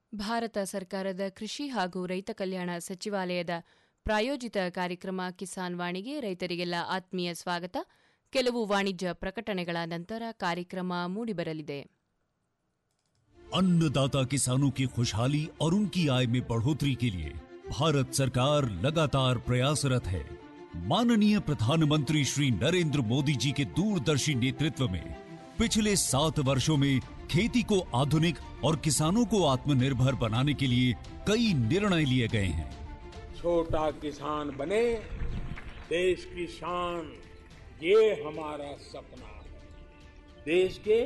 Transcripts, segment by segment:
ಭಾರತ ಸರ್ಕಾರದ ಕೃಷಿ ಹಾಗೂ ರೈತ ಕಲ್ಯಾಣ ಸಚಿವಾಲಯದ ಪ್ರಾಯೋಜಿತ ಕಾರ್ಯಕ್ರಮ ಕಿಸಾನ್ ವಾಣಿಗೆ ರೈತರಿಗೆಲ್ಲ ಆತ್ಮೀಯ ಸ್ವಾಗತ. ಕೆಲವು ವಾಣಿಜ್ಯ ಪ್ರಕಟಣೆಗಳ ನಂತರ ಕಾರ್ಯಕ್ರಮ ಮೂಡಿಬರಲಿದೆ. अन्नदाता किसानों की खुशहाली और उनकी आय में बढ़ोतरी के लिए भारत सरकार लगातार प्रयासरत है. माननीय प्रधानमंत्री श्री नरेंद्र मोदी जी के दूरदर्शी नेतृत्व में पिछले 7 वर्षों में खेती को आधुनिक और किसानों को आत्मनिर्भर बनाने के लिए कई निर्णय लिए गए हैं. छोटा किसान बने देश की शान, ये हमारा सपना है. देश के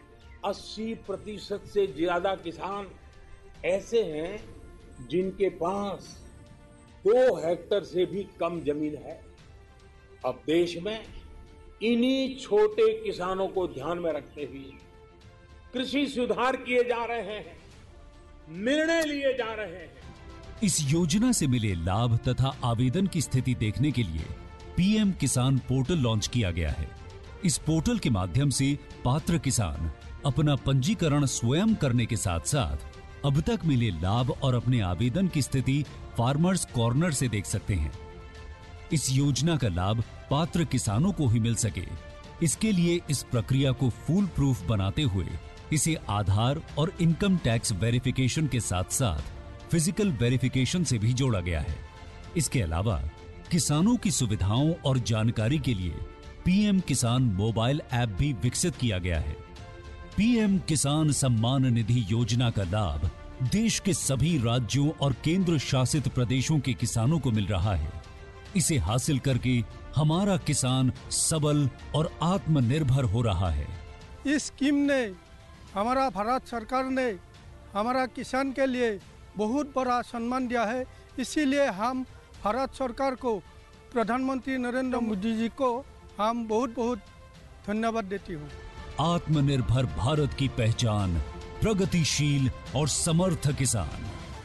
80% से ज्यादा किसान ऐसे हैं जिनके पास 2 हेक्टेयर से भी कम जमीन है. अब देश में इन्हीं छोटे किसानों को ध्यान में रखते हुए कृषि सुधार किए जा रहे हैं, निर्णय लिए जा रहे हैं. इस योजना से मिले लाभ तथा आवेदन की स्थिति देखने के लिए पीएम किसान पोर्टल लॉन्च किया गया है. इस पोर्टल के माध्यम से पात्र किसान अपना पंजीकरण स्वयं करने के साथ साथ अब तक मिले लाभ और अपने आवेदन की स्थिति फार्मर्स कॉर्नर से देख सकते हैं. इस योजना का लाभ पात्र किसानों को ही मिल सके, इसके लिए इस प्रक्रिया को फूल प्रूफ बनाते हुए इसे आधार और इनकम टैक्स वेरिफिकेशन के साथ साथ फिजिकल वेरिफिकेशन से भी जोड़ा गया है. इसके अलावा किसानों की सुविधाओं और जानकारी के लिए पीएम किसान मोबाइल ऐप भी विकसित किया गया है. पीएम किसान सम्मान निधि योजना का लाभ देश के सभी राज्यों और केंद्र शासित प्रदेशों के किसानों को मिल रहा है. इसे हासिल करके हमारा किसान सबल और आत्मनिर्भर हो रहा है. इस स्कीम ने हमारा भारत सरकार ने हमारा किसान के लिए बहुत बड़ा सम्मान दिया है. इसीलिए हम भारत सरकार को, प्रधानमंत्री नरेंद्र मोदी जी को हम बहुत बहुत धन्यवाद देती हूँ. आत्मनिर्भर भारत की पहचान प्रगतिशील और समर्थ किसान.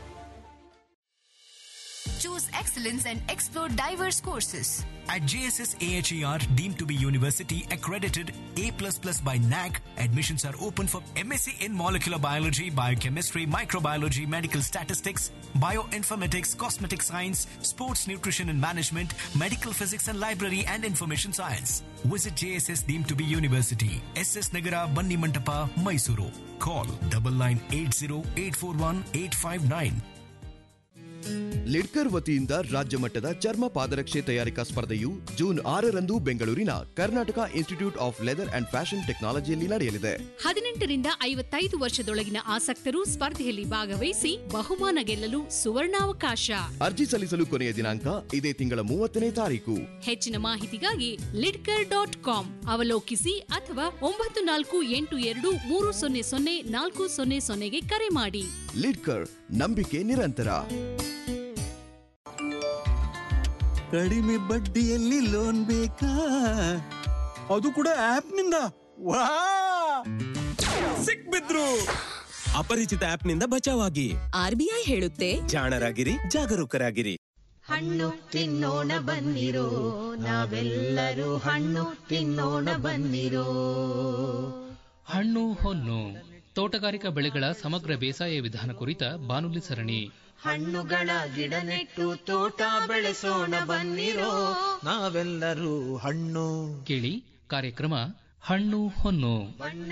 Choose excellence and explore diverse courses. At JSS AHER, deemed to be university accredited A++ by NAC, admissions are open for MSc in molecular biology, biochemistry, microbiology, medical statistics, bioinformatics, cosmetic science, sports nutrition and management, medical physics and library and information science. Visit JSS deemed to be university, SS Nagara, Banni Mantapa, Mysuru. Call 9980841859. Lidkar ವತಿಯಿಂದ ರಾಜ್ಯ ಮಟ್ಟದ ಚರ್ಮ ಪಾದರಕ್ಷೆ ತಯಾರಿಕಾ ಸ್ಪರ್ಧೆಯು June 6ರಂದು ಬೆಂಗಳೂರಿನ Karnataka institute of leather and fashion ಟೆಕ್ನಾಲಜಿಯಲ್ಲಿ ನಡೆಯಲಿದೆ. 18 ರಿಂದ 55 ವರ್ಷದೊಳಗಿನ ಆಸಕ್ತರು ಸ್ಪರ್ಧೆಯಲ್ಲಿ ಭಾಗವಹಿಸಿ ಬಹುಮಾನ ಗೆಲ್ಲಲು ಸುವರ್ಣಾವಕಾಶ. ಅರ್ಜಿ ಸಲ್ಲಿಸಲು ಕೊನೆಯ ದಿನಾಂಕ ಇದೇ ತಿಂಗಳ 30ನೇ ತಾರೀಕು. ಹೆಚ್ಚಿನ ಮಾಹಿತಿಗಾಗಿ lidkar.com ಅವಲೋಕಿಸಿ ಅಥವಾ 9482300400ಗೆ ಕರೆ ಮಾಡಿ. ಲಿಡ್ಕರ್, ನಂಬಿಕೆ ನಿರಂತರ. ಕಡಿಮೆ ಬಡ್ಡಿಯಲ್ಲಿ ಲೋನ್ ಬೇಕಾ? ಅದು ಕೂಡ ಆಪ್ ನಿಂದ? ವಾ, ಸಿಕ್ಬಿದ್ರು. ಅಪರಿಚಿತ ಆಪ್ ನಿಂದ ಬಚಾವಾಗಿ. RBI ಹೇಳುತ್ತೆ, ಜಾಣರಾಗಿರಿ, ಜಾಗರೂಕರಾಗಿರಿ. ಹಣ್ಣು ತಿನ್ನೋಣ ಬನ್ನಿರೋ, ನಾವೆಲ್ಲರೂ ಹಣ್ಣು ತಿನ್ನೋಣ ಬನ್ನಿರೋ. ಹಣ್ಣು ಹೊನ್ನು, ತೋಟಗಾರಿಕಾ ಬೆಳೆಗಳ ಸಮಗ್ರ ಬೇಸಾಯ ವಿಧಾನ ಕುರಿತ ಬಾನುಲಿ ಸರಣಿ. ಹಣ್ಣುಗಳ ಗಿಡ ನೆಟ್ಟು ತೋಟ ಬೆಳೆಸೋಣ ಬನ್ನಿರೋ, ನಾವೆಲ್ಲರೂ ಹಣ್ಣು. ಕೇಳಿ ಕಾರ್ಯಕ್ರಮ ಹಣ್ಣು ಹೊನ್ನು.